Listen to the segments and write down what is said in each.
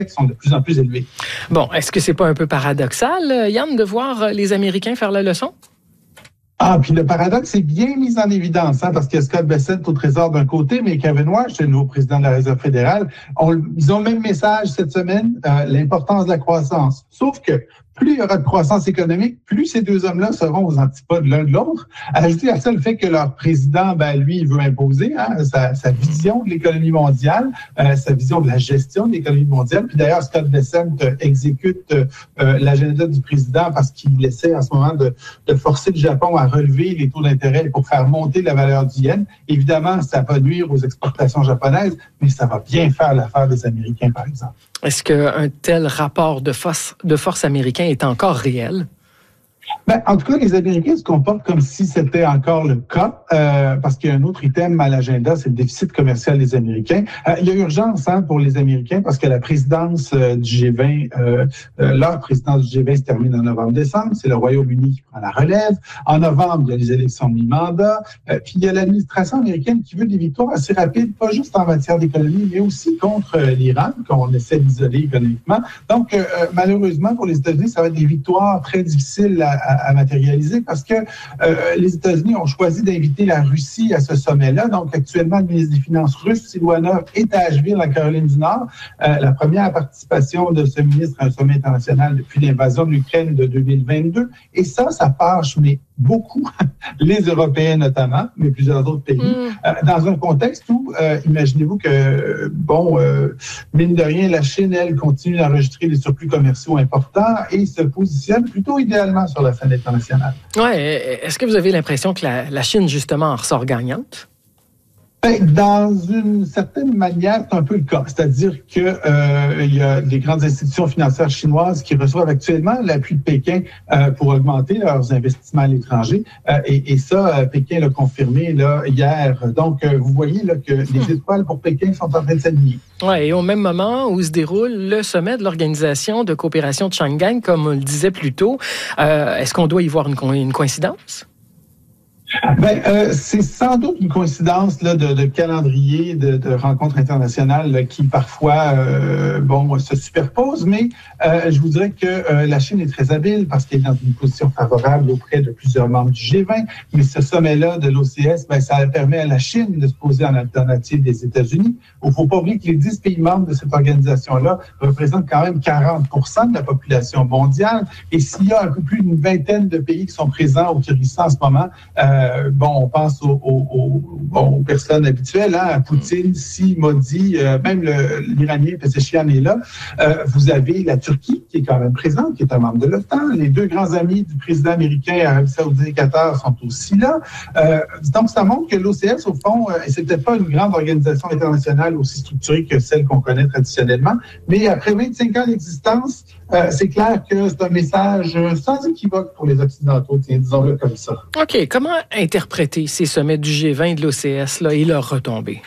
sont de plus en plus élevés. Bon, est-ce que c'est pas un peu paradoxal, Yann, de voir les Américains faire la leçon? Ah, puis le paradoxe est bien mis en évidence, parce qu'il y a Scott Bessent au Trésor d'un côté, mais Kevin Warsh, le nouveau président de la Réserve fédérale, ils ont le même message cette semaine, l'importance de la croissance. Sauf que plus il y aura de croissance économique, plus ces deux hommes-là seront aux antipodes l'un de l'autre. Ajouter à ça le fait que leur président, lui, il veut imposer sa vision de l'économie mondiale, sa vision de la gestion de l'économie mondiale. Puis d'ailleurs, Scott Bessent exécute l'agenda du président parce qu'il essaie en ce moment de forcer le Japon à relever les taux d'intérêt pour faire monter la valeur du yen. Évidemment, ça va nuire aux exportations japonaises, mais ça va bien faire l'affaire des Américains, par exemple. Est-ce qu'un tel rapport de force américain est encore réel? En tout cas, les Américains se comportent comme si c'était encore le cas, parce qu'il y a un autre item à l'agenda, c'est le déficit commercial des Américains. Il y a urgence pour les Américains parce que la présidence du G20, leur présidence du G20 se termine en novembre-décembre. C'est le Royaume-Uni qui prend la relève. En novembre, il y a les élections de mi-mandat. Puis il y a l'administration américaine qui veut des victoires assez rapides, pas juste en matière d'économie, mais aussi contre l'Iran, qu'on essaie d'isoler économiquement. Donc, malheureusement, pour les États-Unis, ça va être des victoires très difficiles à matérialiser parce que les États-Unis ont choisi d'inviter la Russie à ce sommet-là. Donc, actuellement, le ministre des Finances russe, Siluanov, est à Asheville, en Caroline du Nord. La première participation de ce ministre à un sommet international depuis l'invasion de l'Ukraine de 2022. Et ça fâche, mais beaucoup, les Européens notamment, mais plusieurs autres pays, dans un contexte où, imaginez-vous que, mine de rien, la Chine, elle, continue d'enregistrer des surplus commerciaux importants et se positionne plutôt idéalement sur la scène internationale. Ouais. Est-ce que vous avez l'impression que la Chine, justement, en ressort gagnante? Dans une certaine manière, c'est un peu le cas. C'est-à-dire que il y a des grandes institutions financières chinoises qui reçoivent actuellement l'appui de Pékin pour augmenter leurs investissements à l'étranger. Et ça, Pékin l'a confirmé hier. Donc, vous voyez que les étoiles pour Pékin sont en train de s'aligner. Ouais, et au même moment où se déroule le sommet de l'Organisation de coopération de Shanghai, comme on le disait plus tôt, est-ce qu'on doit y voir une coïncidence? C'est sans doute une coïncidence de calendrier de rencontres internationales qui parfois se superposent, mais je vous dirais que la Chine est très habile parce qu'elle est dans une position favorable auprès de plusieurs membres du G20, mais ce sommet-là de l'OCS, ça permet à la Chine de se poser en alternative des États-Unis. Il ne faut pas oublier que les 10 pays membres de cette organisation-là représentent quand même 40% de la population mondiale, et s'il y a un peu plus d'une vingtaine de pays qui sont présents au Kyrgyzstan en ce moment, on pense aux personnes habituelles, à Poutine, Xi, Modi, même l'Iranien Pezeshkian est là. Vous avez la Turquie qui est quand même présente, qui est un membre de l'OTAN. Les deux grands amis du président américain, Arabie Saoudite et Qatar, sont aussi là. Donc, ça montre que l'OCS, au fond, c'est peut-être pas une grande organisation internationale aussi structurée que celle qu'on connaît traditionnellement, mais après 25 ans d'existence, c'est clair que c'est un message sans équivoque pour les Occidentaux, disons-le comme ça. OK. Comment interpréter ces sommets du G20 et de l'OCS et leurs retombées?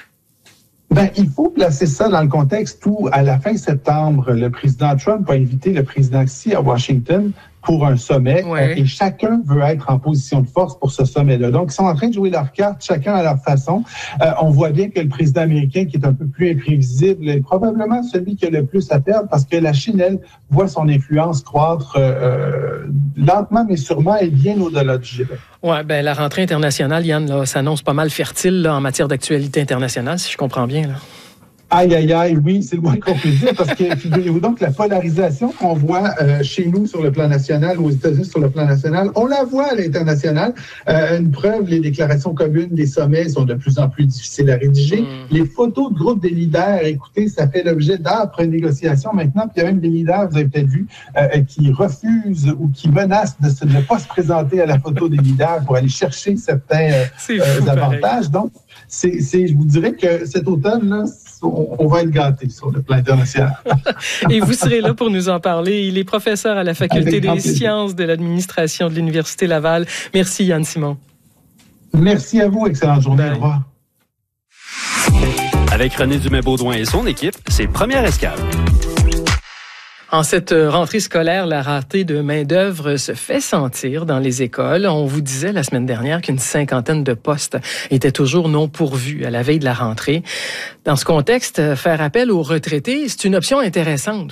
Il faut placer ça dans le contexte où, à la fin septembre, le président Trump a invité le président Xi à Washington pour un sommet, et chacun veut être en position de force pour ce sommet-là. Donc, ils sont en train de jouer leurs cartes, chacun à leur façon. On voit bien que le président américain, qui est un peu plus imprévisible, est probablement celui qui a le plus à perdre parce que la Chine, elle, voit son influence croître lentement, mais sûrement, et bien au-delà du G20. Oui, la rentrée internationale, Yann, s'annonce pas mal fertile en matière d'actualité internationale, si je comprends bien. Aïe, oui, c'est le moins qu'on peut dire, parce que figurez-vous donc la polarisation qu'on voit chez nous sur le plan national, aux États-Unis sur le plan national, on la voit à l'international. Une preuve, les déclarations communes des sommets sont de plus en plus difficiles à rédiger. Les photos de groupes des leaders, écoutez, ça fait l'objet d'âpres négociations maintenant, puis il y a même des leaders, vous avez peut-être vu, qui refusent ou qui menacent de ne pas se présenter à la photo des leaders pour aller chercher certains avantages. Donc, je vous dirais que cet automne-là, on va être gâtés sur le plan international. Et vous serez là pour nous en parler. Il est professeur à la Faculté des sciences de l'administration de l'Université Laval. Merci, Yann Simon. Merci à vous. Excellente journée. Au revoir. Avec René Dumais-Baudouin et son équipe, c'est Première Escale. En cette rentrée scolaire, la rareté de main-d'œuvre se fait sentir dans les écoles. On vous disait la semaine dernière qu'une 50aine de postes étaient toujours non pourvus à la veille de la rentrée. Dans ce contexte, faire appel aux retraités, c'est une option intéressante.